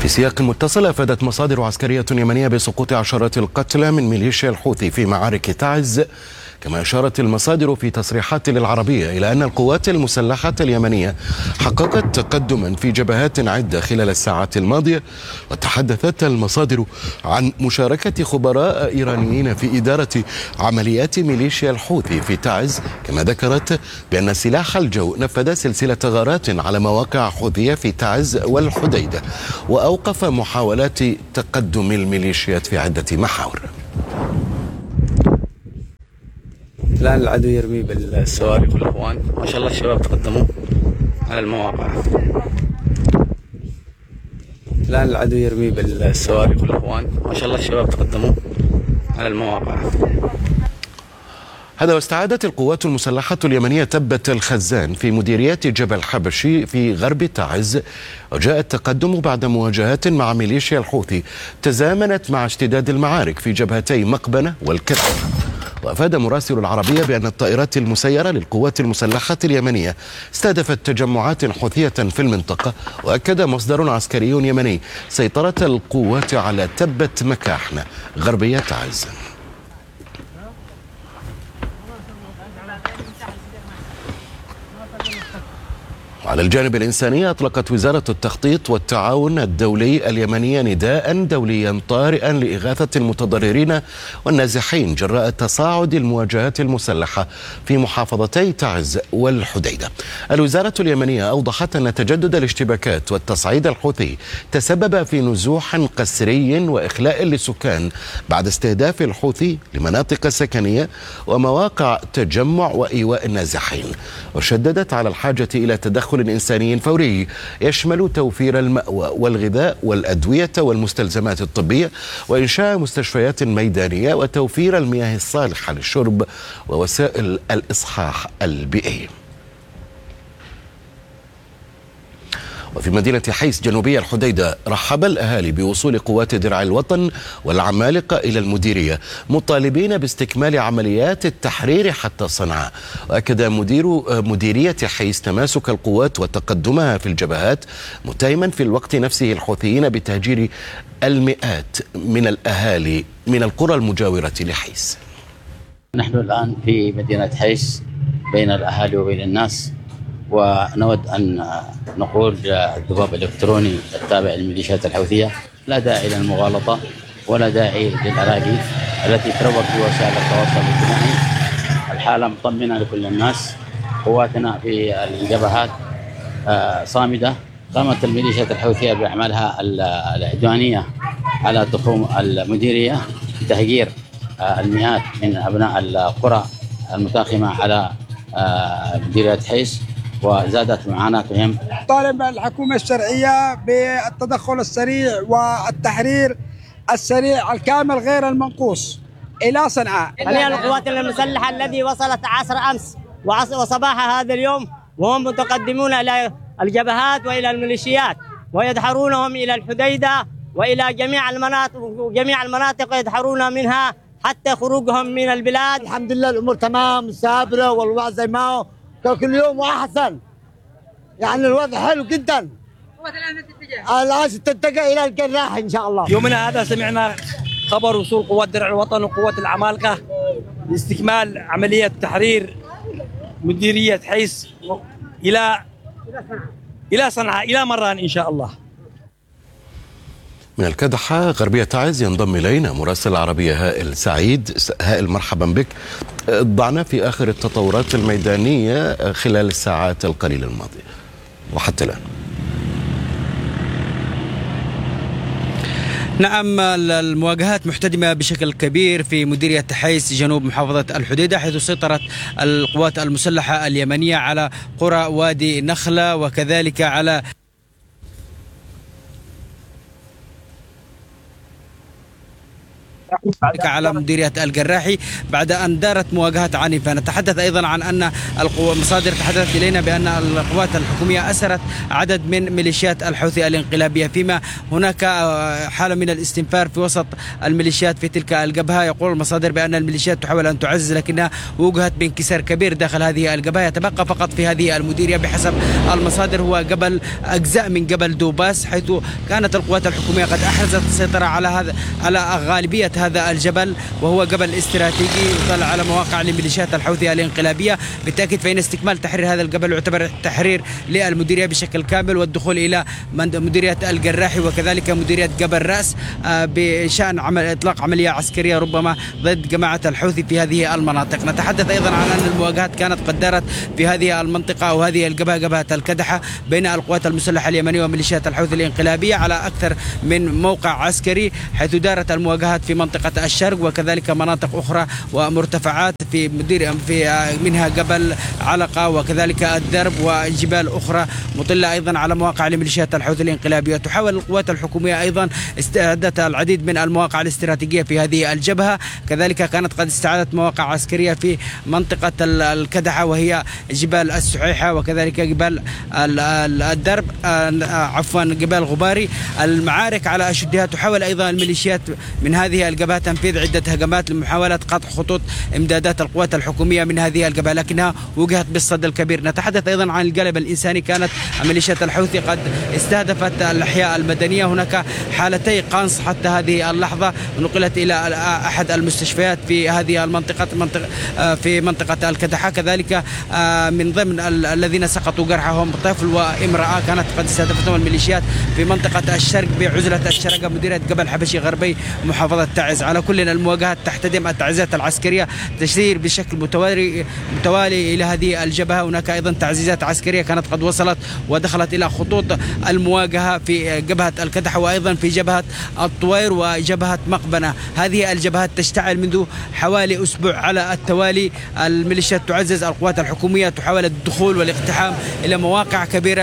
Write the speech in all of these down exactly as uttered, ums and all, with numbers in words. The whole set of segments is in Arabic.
في سياق متصل، أفادت مصادر عسكرية يمنية بسقوط عشرات القتلى من ميليشيا الحوثي في معارك تعز. كما أشارت المصادر في تصريحات للعربية إلى أن القوات المسلحة اليمنية حققت تقدما في جبهات عدة خلال الساعات الماضية. وتحدثت المصادر عن مشاركة خبراء إيرانيين في إدارة عمليات ميليشيا الحوثي في تعز. كما ذكرت بأن سلاح الجو نفذ سلسلة غارات على مواقع حوثية في تعز والحديدة، وأوقف محاولات تقدم الميليشيات في عدة محاور. الآن العدو يرمي بالصواريخ والأخوان، ما شاء الله الشباب تقدموا على المواقع. الآن العدو يرمي بالصواريخ والأخوان، ما شاء الله الشباب تقدموا على المواقع. هذا واستعادت القوات المسلحة اليمنية تبة الخزان في مديرية جبل حبشي في غرب تعز. وجاء التقدم بعد مواجهات مع ميليشيا الحوثي تزامنت مع اشتداد المعارك في جبهتي مقبنة والكتف. وأفاد مراسل العربية بأن الطائرات المسيرة للقوات المسلحة اليمنية استهدفت تجمعات حوثية في المنطقة. وأكد مصدر عسكري يمني سيطرة القوات على تبة مكاحنة غربية تعز. على الجانب الإنساني، أطلقت وزارة التخطيط والتعاون الدولي اليمنية نداء دوليا طارئا لإغاثة المتضررين والنازحين جراء تصاعد المواجهات المسلحة في محافظتي تعز والحديدة. الوزارة اليمنية أوضحت أن تجدد الاشتباكات والتصعيد الحوثي تسبب في نزوح قسري وإخلاء للسكان بعد استهداف الحوثي لمناطق سكنية ومواقع تجمع وإيواء النازحين. وشددت على الحاجة إلى تدخل إنساني فوري يشمل توفير المأوى والغذاء والأدوية والمستلزمات الطبية وإنشاء مستشفيات ميدانية وتوفير المياه الصالحة للشرب ووسائل الإصحاح البيئي. وفي مدينة حيس جنوبية الحديدة، رحب الأهالي بوصول قوات درع الوطن والعمالقة إلى المديرية مطالبين باستكمال عمليات التحرير حتى صنعاء. وأكد مدير مديرية حيس تماسك القوات وتقدمها في الجبهات، متهما في الوقت نفسه الحوثيين بتهجير المئات من الأهالي من القرى المجاورة لحيس. نحن الآن في مدينة حيس بين الأهالي وبين الناس، ونود أن نقول الذباب الإلكتروني التابع للميليشيات الحوثية لا داعي للمغالطة ولا داعي للأراجيف التي تروج في وسائل التواصل الاجتماعي. الحالة مطمئنة لكل الناس. قواتنا في الجبهات صامدة. قامت الميليشيات الحوثية بأعمالها العدوانية على تخوم المديرية بتهجير المئات من أبناء القرى المتاخمة على مديرية حيس، وزادت معاناتهم. طالب الحكومة الشرعية بالتدخل السريع والتحرير السريع الكامل غير المنقوص إلى صنعاء. هي القوات المسلحة الذي وصلت عصر أمس وصباح هذا اليوم، وهم متقدمون إلى الجبهات وإلى الميليشيات ويدحرونهم إلى الحديدة وإلى جميع المناطق وجميع المناطق يدحرون منها حتى خروجهم من البلاد. الحمد لله الأمور تمام سابرة والوضع زي ما هو كل يوم وأحسن، يعني الوضع حلو جدا. الآن تتجه إلى الجراح إن شاء الله. يومنا هذا سمعنا خبر وصول قوات درع الوطن وقوات العمالقة لاستكمال عملية تحرير مديرية حيس إلى إلى صنعاء إلى مران إن شاء الله. من الكدحة غربية تعز ينضم إلينا مراسل العربية هائل سعيد. هائل، مرحبا بك. ضعنا في آخر التطورات الميدانية خلال الساعات القليلة الماضية وحتى الآن. نعم، المواجهات محتدمة بشكل كبير في مديرية حيس جنوب محافظة الحديدة، حيث سيطرت القوات المسلحة اليمنية على قرى وادي نخلة وكذلك على على مديرية الجراحي بعد أن دارت مواجهات عنيفة. نتحدث أيضا عن أن المصادر تحدثت إلينا بأن القوات الحكومية أسرت عدد من ميليشيات الحوثي الانقلابية، فيما هناك حالة من الاستنفار في وسط الميليشيات في تلك الجبهة. يقول المصادر بأن الميليشيات تحاول أن تعزز لكنها وجهت بانكسار كبير داخل هذه الجبهة. يتبقى فقط في هذه المديرية بحسب المصادر هو جبل أجزاء من جبل دوباس، حيث كانت القوات الحكومية قد أحرزت السيطرة على هذا على غالبية هذا الجبل، وهو جبل استراتيجي يطلع على مواقع لميليشيات الحوثي الانقلابية. بالتأكيد فإن استكمال تحرير هذا الجبل يعتبر تحرير للمديرية بشكل كامل، والدخول إلى مديرية الجراحي وكذلك مديرية جبل رأس بشأن عمل إطلاق عملية عسكرية ربما ضد جماعة الحوثي في هذه المناطق. نتحدث أيضا عن أن المواجهات كانت قد دارت في هذه المنطقة أو هذه الجبهة جبهة الكدحة بين القوات المسلحة اليمنية وميليشيات الحوثي الانقلابية على أكثر من موقع عسكري، حيث دارت المواجهات في منطقة الشرق وكذلك مناطق أخرى ومرتفعات في مدير في منها جبل علقة وكذلك الدرب وجبال أخرى مطلة أيضا على مواقع لميليشيات الحوثي الانقلابية. تحاول القوات الحكومية أيضا استعادت العديد من المواقع الاستراتيجية في هذه الجبهة، كذلك كانت قد استعادت مواقع عسكرية في منطقة الكدحة وهي جبال السحيحة وكذلك جبال الدرب عفوا جبال غباري. المعارك على أشدها. تحاول أيضا الميليشيات من هذه الجبهة تنفيذ عدة هجمات لمحاولة قطع خطوط إمدادات القوات الحكومية من هذه الجبهة، لكنها وجهت بالصد الكبير. نتحدث أيضا عن الجانب الإنساني. كانت ميليشيات الحوثي قد استهدفت الأحياء المدنية. هناك حالتي قنص حتى هذه اللحظة، نقلت إلى أحد المستشفيات في هذه المنطقة منطقة في منطقة الكدحة. كذلك من ضمن الذين سقطوا جرحهم طفل وامرأة كانت قد استهدفتهم الميليشيات في منطقة الشرق بعزلة الشرقة مديرية جبل حبشي غربي محافظة تعز. على كل المواجهات تحتدم التعزيزات العسكرية تسير بشكل متوالي متوالي إلى هذه الجبهة. هناك أيضا تعزيزات عسكرية كانت قد وصلت ودخلت إلى خطوط المواجهة في جبهة الكدحة وأيضا في جبهة الطوير وجبهة مقبنة. هذه الجبهات تشتعل منذ حوالي أسبوع على التوالي. الميليشيات تعزز القوات الحكومية، تحاول الدخول والاقتحام إلى مواقع كبيرة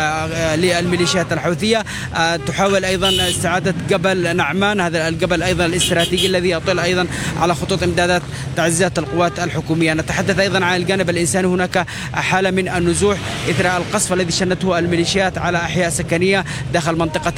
للميليشيات الحوثية. تحاول أيضا استعادة جبل نعمان، هذا الجبل أيضا الاستراتيجي الذي يطل أيضا على خطوط إمدادات تعزيزات القوات الحكومية. نتحدث أيضا عن الجانب الإنساني. هناك حالة من النزوح إثر القصف الذي شنته الميليشيات على أحياء سكنية داخل منطقة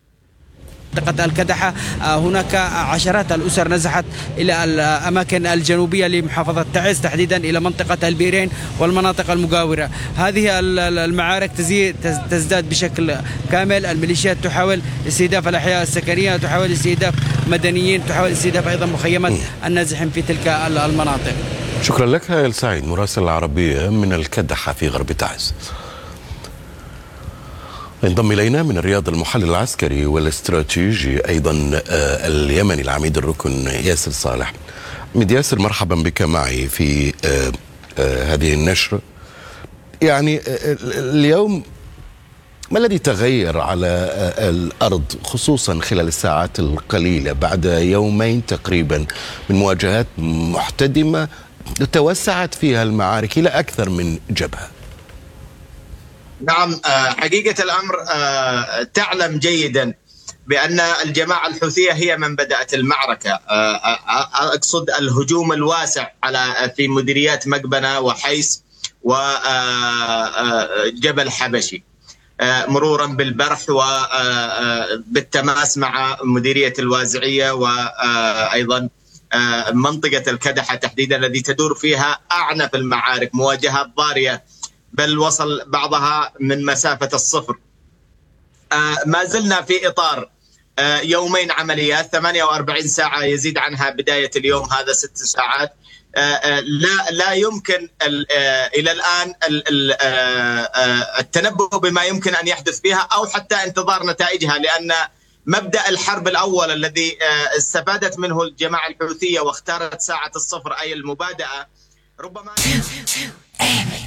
منطقة الكدحة. هناك عشرات الأسر نزحت إلى الأماكن الجنوبية لمحافظة تعز، تحديدا إلى منطقة البيرين والمناطق المجاورة. هذه المعارك تزداد بشكل كامل. الميليشيات تحاول استهداف الأحياء السكنية، تحاول استهداف مدنيين، تحاول استهداف أيضا مخيمات النازحين في تلك المناطق. شكرا لك هائل سعيد مراسل العربية من الكدحة في غرب تعز. انضم إلينا من الرياض المحلل العسكري والاستراتيجي أيضا اليمني العميد الركن ياسر صالح. عميد ياسر، مرحبا بك معي في هذه النشرة. يعني اليوم ما الذي تغير على الأرض خصوصا خلال الساعات القليلة بعد يومين تقريبا من مواجهات محتدمة توسعت فيها المعارك إلى أكثر من جبهة؟ نعم، حقيقة الأمر تعلم جيدا بأن الجماعة الحوثية هي من بدأت المعركة. أقصد الهجوم الواسع على في مديريات مقبنة وحيس وجبل حبشي، مرورا بالبرح وبالتماس مع مديرية الوازعية وأيضا منطقة الكدحة تحديدا الذي تدور فيها أعنف المعارك، مواجهات ضارية بل وصل بعضها من مسافة الصفر. ما زلنا في إطار يومين عمليات، ثمانية وأربعين ساعة يزيد عنها بداية اليوم هذا ست ساعات. لا لا يمكن إلى الآن التنبؤ بما يمكن أن يحدث بها أو حتى انتظار نتائجها، لأن مبدأ الحرب الأول الذي استفادت منه الجماعة الحوثية واختارت ساعة الصفر أي المبادئة ربما